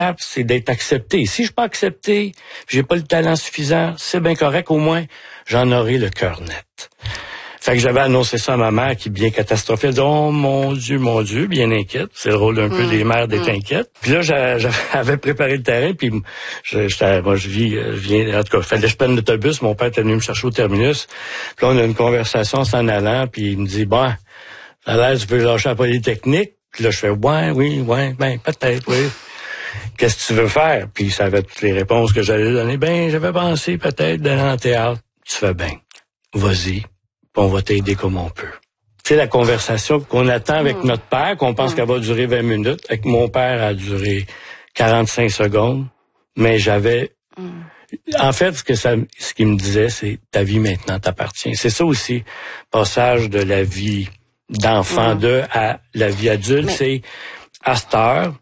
c'est d'être accepté. Si je suis pas accepté, j'ai pas le talent suffisant, c'est bien correct, au moins, j'en aurai le cœur net. Fait que j'avais annoncé ça à ma mère qui, bien catastrophée, elle dit « Oh mon Dieu, bien inquiète. » C'est le rôle un peu des mères d'être inquiète. Puis là, j'avais préparé le terrain, puis je viens, en tout cas, fallait que je prenne l'autobus. Mon père était venu me chercher au terminus. Puis là, on a une conversation en s'en allant, puis il me dit « Bon, à l'aise, tu veux lâcher la Polytechnique? » Puis là, je fais « Ouais, ben, peut-être, oui. » Qu'est-ce que tu veux faire? Puis ça avait toutes les réponses que j'allais donner. Ben, j'avais pensé peut-être d'aller en théâtre. Tu fais bien. Vas-y. Puis on va t'aider comme on peut. C'est la conversation qu'on attend avec notre père, qu'on pense qu'elle va durer 20 minutes. Avec mon père, elle a duré 45 secondes. Mais j'avais... En fait, ce qu'il me disait, c'est « ta vie maintenant t'appartient ». C'est ça aussi, passage de la vie d'enfant à la vie adulte. Mais... c'est à cette heure,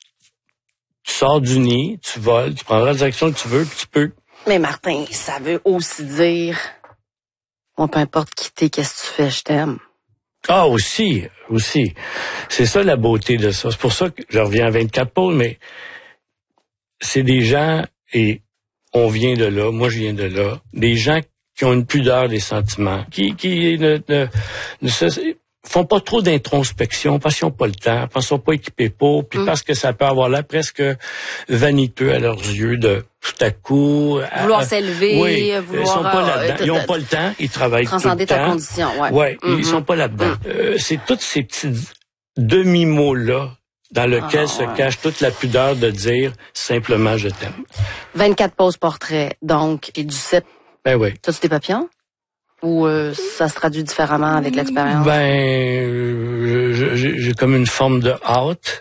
tu sors du nid, tu voles, tu prendras la direction que tu veux, puis tu peux. Mais Martin, ça veut aussi dire, bon, peu importe qui t'es, qu'est-ce que tu fais, je t'aime. Ah, aussi. C'est ça la beauté de ça. C'est pour ça que je reviens à 24 pôles, mais c'est des gens, et on vient de là, moi je viens de là, des gens qui ont une pudeur des sentiments, qui ne font pas trop d'introspection parce qu'ils n'ont pas le temps, parce qu'ils sont pas équipés pour, puis parce que ça peut avoir l'air presque vaniteux à leurs yeux de tout à coup... Vouloir s'élever, vouloir... Ils sont pas là-dedans. Ils n'ont pas le temps, ils travaillent tout le temps. Transcender ta condition, ils sont pas là-dedans. C'est tous ces petits demi-mots-là dans lesquels se cache toute la pudeur de dire simplement « je t'aime ». 24 poses portraits, donc, et du 7. Ben oui. T'as-tu des papillons? Ou ça se traduit différemment avec l'expérience? Ben, j'ai comme une forme de hâte,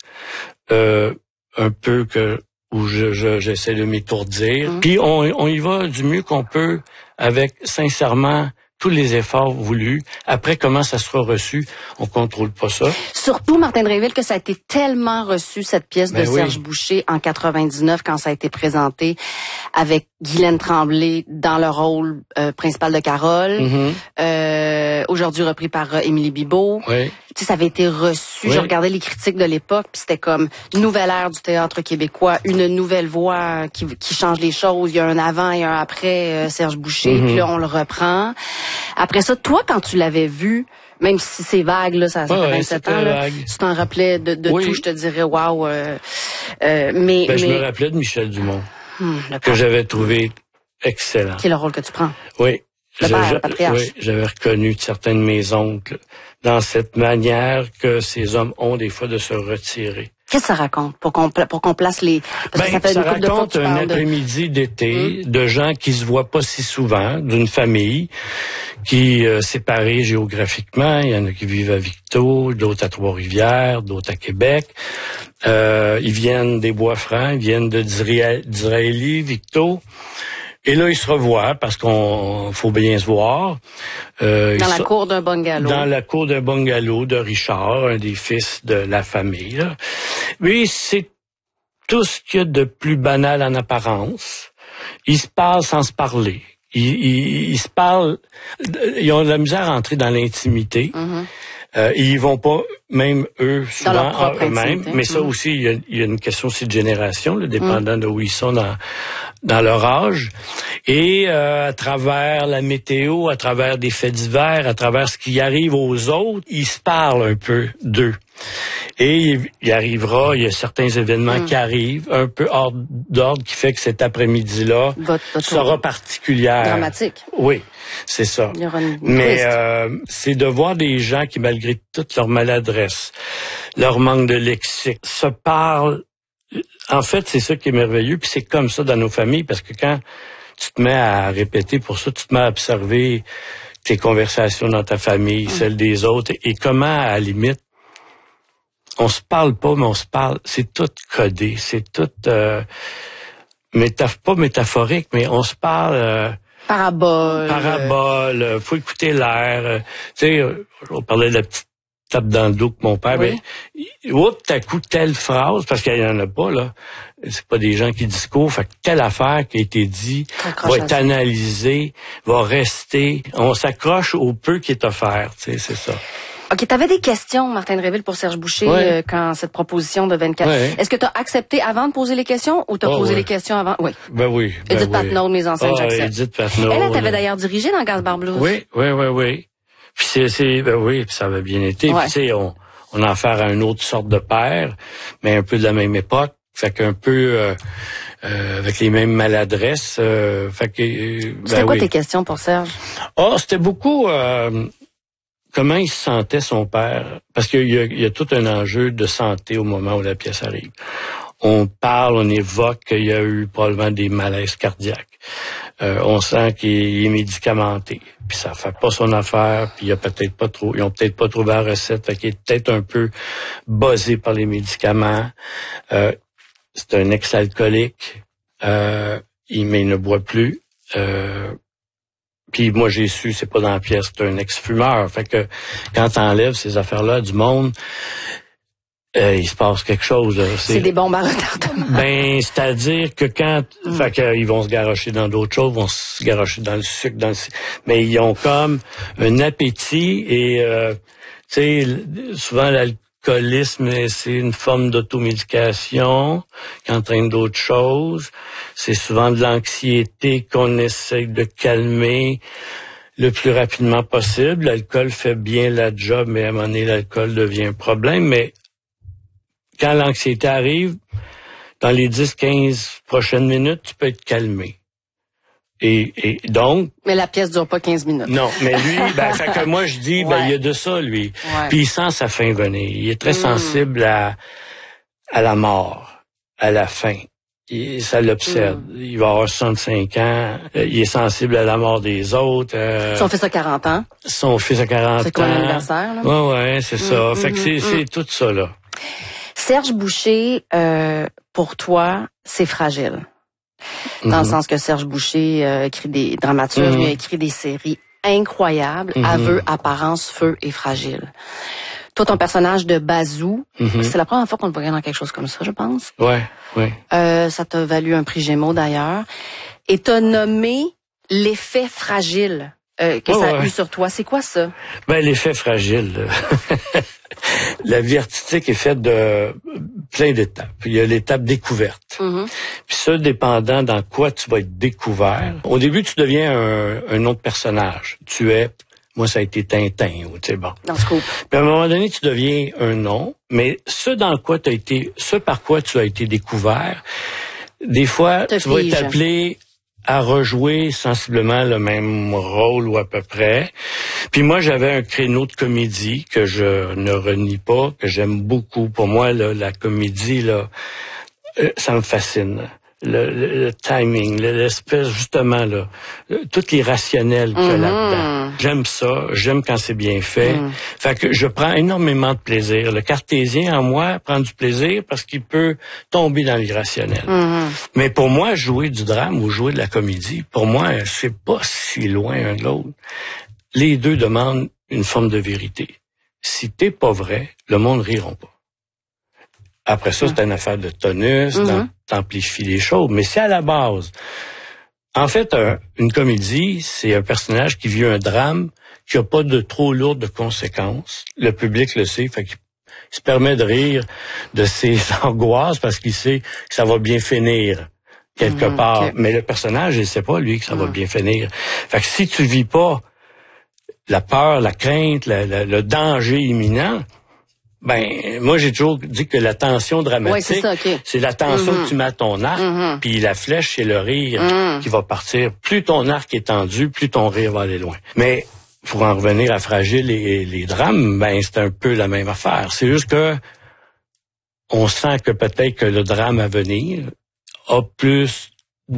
un peu où j'essaie de m'étourdir. Puis on y va du mieux qu'on peut avec sincèrement tous les efforts voulus. Après, comment ça sera reçu, on contrôle pas ça. Surtout, Martin Drainville, que ça a été tellement reçu, cette pièce de Serge Boucher, en 99, quand ça a été présenté avec Guylaine Tremblay dans le rôle principal de Carole, aujourd'hui repris par Émilie Bibeau. Oui. Tu sais, ça avait été reçu. Je regardais les critiques de l'époque, puis c'était comme nouvelle ère du théâtre québécois, une nouvelle voix qui change les choses. Il y a un avant et un après Serge Boucher, puis là, on le reprend. Après ça, toi, quand tu l'avais vu, même si c'est vague, là, ça fait 27 ans, là, tu t'en rappelais de tout, je te dirais, waouh. Je me rappelais de Michel Dumont, que j'avais trouvé excellent. Qui est le rôle que tu prends. Oui. Le père, patriarche. Oui, j'avais reconnu certains de mes oncles dans cette manière que ces hommes ont des fois de se retirer. Qu'est-ce que ça raconte pour qu'on place les... Parce que ça raconte un après-midi d'été de gens qui se voient pas si souvent, d'une famille qui séparée géographiquement. Il y en a qui vivent à Victo, d'autres à Trois-Rivières, d'autres à Québec. Ils viennent des Bois-Francs, ils viennent d'Israélie, Victo. Et là, ils se revoient parce qu'on faut bien se voir. Dans la cour d'un bungalow. Dans la cour d'un bungalow de Richard, un des fils de la famille. Là. Oui, c'est tout ce qu'il y a de plus banal en apparence. Ils se parlent sans se parler. Ils se parlent... Ils ont de la misère à entrer dans l'intimité. Ils vont pas, même eux, souvent eux-mêmes. Mais ça aussi, il y a une question aussi de génération, là, dépendant de où ils sont dans leur âge. Et à travers la météo, à travers des faits divers, à travers ce qui arrive aux autres, ils se parlent un peu d'eux. Et il y a certains événements qui arrivent, un peu hors d'ordre, qui fait que cet après-midi-là sera particulière. Dramatique. Oui, c'est ça. Mais c'est de voir des gens qui, malgré toute leur maladresse, leur manque de lexique, se parlent. En fait, c'est ça qui est merveilleux, puis c'est comme ça dans nos familles, parce que quand tu te mets à répéter pour ça, tu te mets à observer tes conversations dans ta famille, celles des autres, et comment, à la limite, on se parle pas, mais on se parle. C'est tout codé, c'est tout pas métaphorique, mais on se parle. Parabole. Faut écouter l'air. Tu sais, on parlait de la petite tape dans le dos que mon père. Ben, t'as coup telle phrase, parce qu'il y en a pas là. C'est pas des gens qui discourent. Fait que telle affaire qui a été dit va être analysée, va rester. On s'accroche au peu qui est offert. Tu sais, c'est ça. OK, t'avais des questions, Martin Dréville, pour Serge Boucher, quand cette proposition de 24... Ouais. Est-ce que t'as accepté avant de poser les questions ou t'as posé les questions avant? Oui. Ben oui. Edith Patnaud, mes ancêtres, j'accepte. Edith Patnaud. Elle t'avait d'ailleurs dirigé dans Gaspard Blues. Oui. Puis puis ça avait bien été. Ouais. Puis tu sais, on a affaire à une autre sorte de père, mais un peu de la même époque. Fait qu'un peu avec les mêmes maladresses. C'était quoi tes questions pour Serge? C'était beaucoup comment il se sentait son père, parce qu'il y a tout un enjeu de santé au moment où la pièce arrive. On parle, on évoque qu'il y a eu probablement des malaises cardiaques. On sent qu'il est médicamenté, puis ça fait pas son affaire, puis ils ont peut-être pas trouvé la recette, fait qu'il est peut-être un peu buzzé par les médicaments. C'est un ex-alcoolique, mais il ne boit plus. Puis moi j'ai su, c'est pas dans la pièce, c'est un ex-fumeur. Fait que quand t'enlèves ces affaires-là du monde, il se passe quelque chose. Là. C'est des bombes à retardement. Ben, c'est-à-dire que fait que ils vont se garrocher dans d'autres choses, vont se garrocher dans le sucre, mais ils ont comme un appétit et tu sais, souvent l'alcoolisme, c'est une forme d'automédication qui entraîne d'autres choses. C'est souvent de l'anxiété qu'on essaie de calmer le plus rapidement possible. L'alcool fait bien la job, mais à un moment donné, l'alcool devient un problème. Mais quand l'anxiété arrive, dans les 10-15 prochaines minutes, tu peux être calmé. Et donc... Mais la pièce dure pas 15 minutes. Non, mais lui, fait que moi, je dis, il y a de ça, lui. Ouais. Puis il sent sa fin venir. Il est très sensible à la mort, à la fin. Ça l'obsède. Il va avoir 65 ans. Il est sensible à la mort des autres. Son fils a 40 ans. Son fils a 40 ans. C'est quoi l'anniversaire, là? Ouais, c'est ça. Fait que c'est tout ça, là. Serge Boucher, pour toi, c'est fragile. Dans le sens que Serge Boucher écrit des dramaturges, il a écrit des séries incroyables, Aveux, Apparence, Feu et Fragile. Toi, ton personnage de Bazou, c'est la première fois qu'on te voyait dans quelque chose comme ça, je pense. Ouais. Ça t'a valu un prix Gémeaux, d'ailleurs. Et t'as nommé l'effet fragile que ça a eu sur toi. C'est quoi ça? Ben, l'effet fragile. La vie artistique est faite de plein d'étapes. Il y a l'étape découverte. Puis ça, dépendant dans quoi tu vas être découvert. Au début, tu deviens un autre personnage. Moi, ça a été Tintin, tu sais, bon. Dans ce coup. Puis à un moment donné, tu deviens un nom, mais ce par quoi tu as été découvert, des fois, tu vas être appelé à rejouer sensiblement le même rôle ou à peu près. Puis moi, j'avais un créneau de comédie que je ne renie pas, que j'aime beaucoup. Pour moi, là, la comédie, là, ça me fascine. Le timing, l'espèce, justement, là, tout l'irrationnel qu'il y a là-dedans. J'aime ça, j'aime quand c'est bien fait. Fait que je prends énormément de plaisir. Le cartésien en moi prend du plaisir parce qu'il peut tomber dans l'irrationnel. Mais pour moi, jouer du drame ou jouer de la comédie, pour moi, c'est pas si loin un de l'autre. Les deux demandent une forme de vérité. Si t'es pas vrai, le monde riront pas. Après ça, c'est une affaire de tonus, d'amplifier les choses. Mais c'est à la base. En fait, une comédie, c'est un personnage qui vit un drame qui a pas de trop lourdes conséquences. Le public le sait, fait qu'il se permet de rire de ses angoisses parce qu'il sait que ça va bien finir quelque part. Okay. Mais le personnage, il sait pas, lui, que ça va bien finir. Fait que si tu vis pas la peur, la crainte, le danger imminent, ben, moi, j'ai toujours dit que la tension dramatique, c'est la tension que tu mets à ton arc, puis la flèche, c'est le rire qui va partir. Plus ton arc est tendu, plus ton rire va aller loin. Mais, pour en revenir à Fragile et les drames, ben, c'est un peu la même affaire. C'est juste que on sent que peut-être que le drame à venir aura plus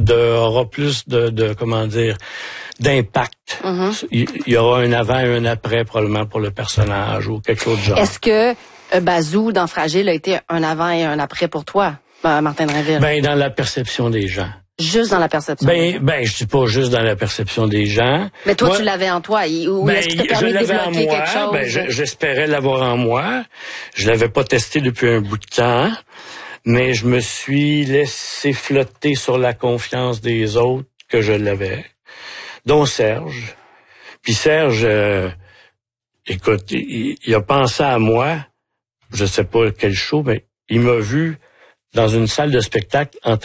de comment dire, d'impact. Il y aura un avant et un après, probablement, pour le personnage ou quelque chose de genre. Est-ce que Bazou, dans Fragile, a été un avant et un après pour toi, Martin Dréville? Ben, dans la perception des gens. Juste dans la perception? Ben, je dis pas juste dans la perception des gens. Mais toi, tu l'avais en toi. Ou est-ce qu'il t'a permis de débloquer quelque chose? Ben, j'espérais l'avoir en moi. Je l'avais pas testé depuis un bout de temps. Mais je me suis laissé flotter sur la confiance des autres que je l'avais. Dont Serge. Puis Serge, écoute, il a pensé à moi, je sais pas quel show, mais il m'a vu dans une salle de spectacle en